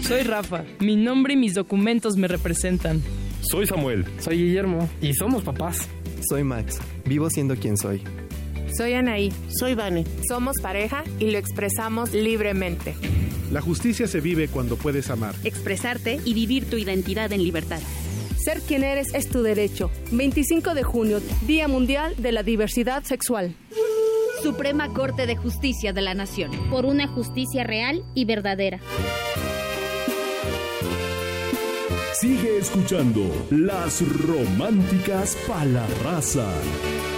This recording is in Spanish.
Soy Rafa. Mi nombre y mis documentos me representan. Soy Samuel. Soy Guillermo. Y somos papás. Soy Max. Vivo siendo quien soy. Soy Anaí. Soy Vane. Somos pareja y lo expresamos libremente. La justicia se vive cuando puedes amar, expresarte y vivir tu identidad en libertad. Ser quien eres es tu derecho. 25 de junio, Día Mundial de la Diversidad Sexual. Suprema Corte de Justicia de la Nación. Por una justicia real y verdadera. Sigue escuchando Las Románticas pa' la Raza.